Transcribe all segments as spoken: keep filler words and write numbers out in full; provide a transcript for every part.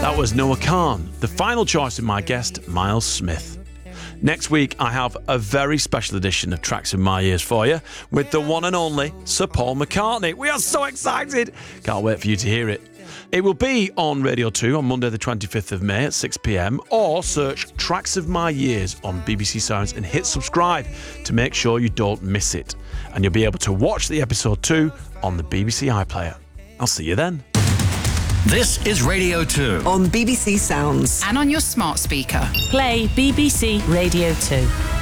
That was Noah Khan, the final choice of my guest, Miles Smith. Next week, I have a very special edition of Tracks of My Years for you with the one and only Sir Paul McCartney. We are so excited. Can't wait for you to hear it. It will be on Radio two on Monday the twenty-fifth of May at six p.m, or search Tracks of My Years on B B C Sounds and hit subscribe to make sure you don't miss it. And you'll be able to watch the episode too on the B B C iPlayer. I'll see you then. This is Radio two on B B C Sounds and on your smart speaker. Play B B C Radio two.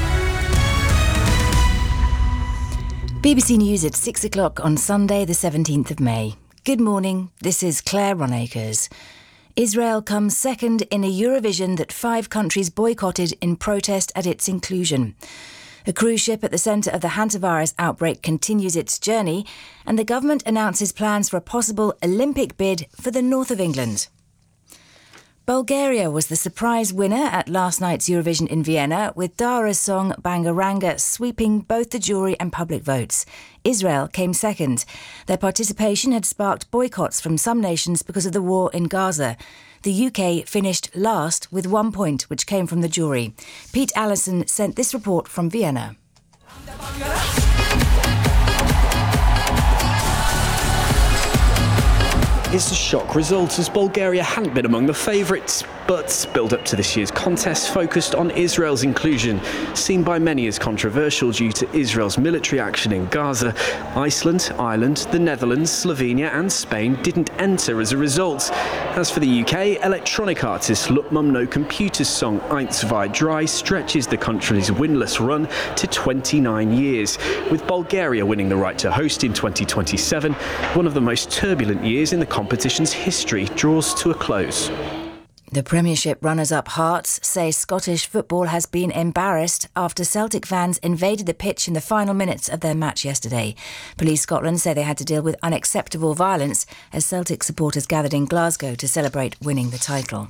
B B C News at six o'clock on Sunday the seventeenth of May. Good morning, this is Claire Ronacres. Israel comes second in a Eurovision that five countries boycotted in protest at its inclusion. A cruise ship at the centre of the hantavirus outbreak continues its journey, and the government announces plans for a possible Olympic bid for the north of England. Bulgaria was the surprise winner at last night's Eurovision in Vienna, with Dara's song Bangaranga sweeping both the jury and public votes. Israel came second. Their participation had sparked boycotts from some nations because of the war in Gaza. The U K finished last with one point, which came from the jury. Pete Allison sent this report from Vienna. It's a shock result, as Bulgaria hadn't been among the favourites. But build-up to this year's contest focused on Israel's inclusion, seen by many as controversial due to Israel's military action in Gaza. Iceland, Ireland, the Netherlands, Slovenia and Spain didn't enter as a result. As for the U K, electronic artist Look Mum No Computer's song Eins Zwei Drei stretches the country's winless run to twenty-nine years, with Bulgaria winning the right to host in twenty twenty-seven. One of the most turbulent years in the competition's history draws to a close. The Premiership runners-up Hearts say Scottish football has been embarrassed after Celtic fans invaded the pitch in the final minutes of their match yesterday. Police Scotland say they had to deal with unacceptable violence as Celtic supporters gathered in Glasgow to celebrate winning the title.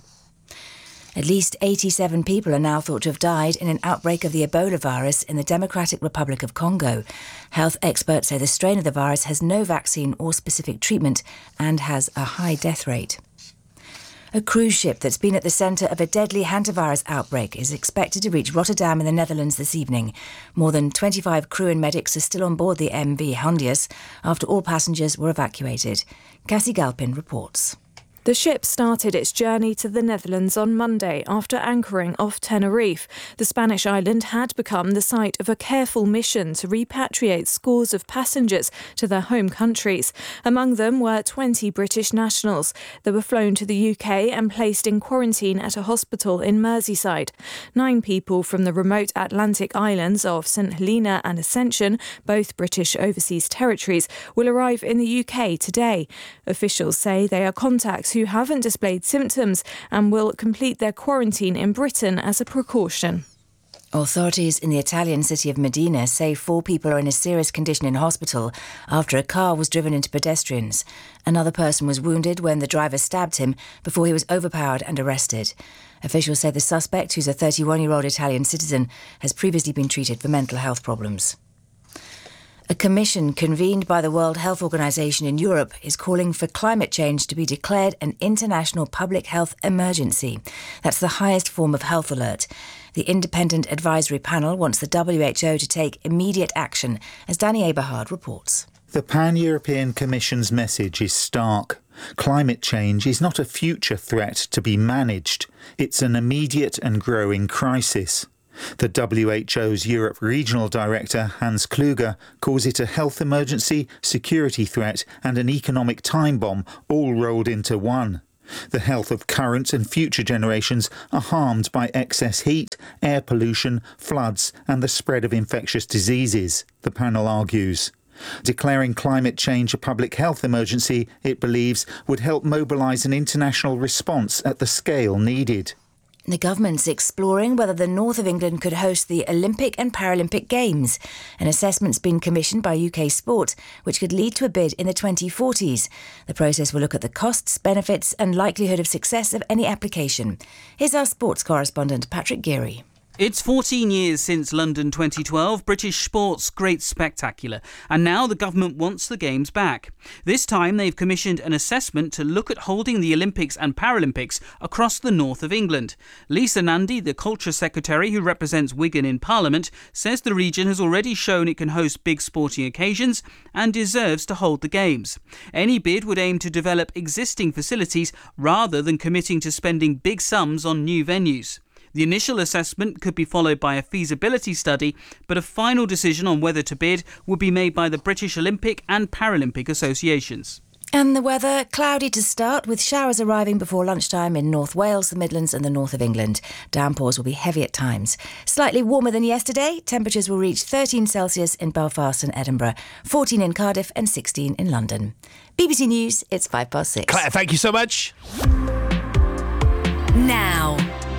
At least eighty-seven people are now thought to have died in an outbreak of the Ebola virus in the Democratic Republic of Congo. Health experts say the strain of the virus has no vaccine or specific treatment and has a high death rate. A cruise ship that's been at the centre of a deadly hantavirus outbreak is expected to reach Rotterdam in the Netherlands this evening. More than twenty-five crew and medics are still on board the M V Hondius after all passengers were evacuated. Cassie Galpin reports. The ship started its journey to the Netherlands on Monday after anchoring off Tenerife. The Spanish island had become the site of a careful mission to repatriate scores of passengers to their home countries. Among them were twenty British nationals. They were flown to the U K and placed in quarantine at a hospital in Merseyside. Nine people from the remote Atlantic islands of Saint Helena and Ascension, both British overseas territories, will arrive in the U K today. Officials say they are contacts who haven't displayed symptoms and will complete their quarantine in Britain as a precaution. Authorities in the Italian city of Medina say four people are in a serious condition in hospital after a car was driven into pedestrians. Another person was wounded when the driver stabbed him before he was overpowered and arrested. Officials say the suspect, who's a thirty-one-year-old Italian citizen, has previously been treated for mental health problems. A commission convened by the World Health Organization in Europe is calling for climate change to be declared an international public health emergency. That's the highest form of health alert. The independent advisory panel wants the W H O to take immediate action, as Danny Eberhard reports. The Pan-European Commission's message is stark. Climate change is not a future threat to be managed. It's an immediate and growing crisis. The W H O's Europe Regional Director, Hans Kluge, calls it a health emergency, security threat and an economic time bomb all rolled into one. The health of current and future generations are harmed by excess heat, air pollution, floods and the spread of infectious diseases, the panel argues. Declaring climate change a public health emergency, it believes, would help mobilise an international response at the scale needed. The government's exploring whether the north of England could host the Olympic and Paralympic Games. An assessment's been commissioned by U K Sport, which could lead to a bid in the twenty forties. The process will look at the costs, benefits and likelihood of success of any application. Here's our sports correspondent, Patrick Geary. It's fourteen years since London twenty twelve, British sport's great spectacular, and now the government wants the Games back. This time they've commissioned an assessment to look at holding the Olympics and Paralympics across the north of England. Lisa Nandy, the Culture Secretary who represents Wigan in Parliament, says the region has already shown it can host big sporting occasions and deserves to hold the Games. Any bid would aim to develop existing facilities rather than committing to spending big sums on new venues. The initial assessment could be followed by a feasibility study, but a final decision on whether to bid would be made by the British Olympic and Paralympic associations. And the weather, cloudy to start, with showers arriving before lunchtime in North Wales, the Midlands and the north of England. Downpours will be heavy at times. Slightly warmer than yesterday, temperatures will reach thirteen Celsius in Belfast and Edinburgh, fourteen in Cardiff and sixteen in London. B B C News, it's five past six. Claire, thank you so much. Now.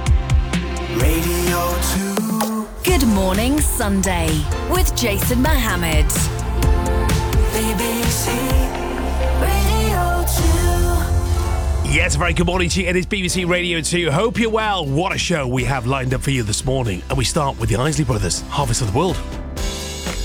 Radio two. Good Morning Sunday with Jason Mohammed. B B C Radio two. Yes, a very good morning to you. It is B B C Radio two. Hope you're well. What a show we have lined up for you this morning. And we start with the Isley Brothers, Harvest of the World.